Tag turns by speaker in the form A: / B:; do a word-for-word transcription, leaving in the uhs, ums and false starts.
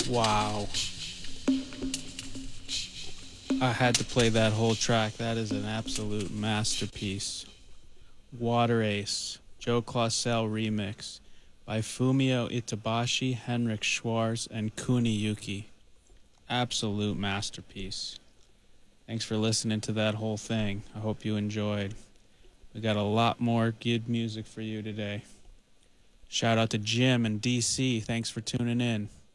A: Wow. I had to play that whole track. That is an absolute masterpiece. Water Ace, Joe Claussell remix by Fumio Itabashi, Henrik Schwarz, and Kuni Yuki. Absolute masterpiece. Thanks for listening to that whole thing. I hope you enjoyed. We got a lot more good music for you today. Shout out to Jim and D C. Thanks for tuning in.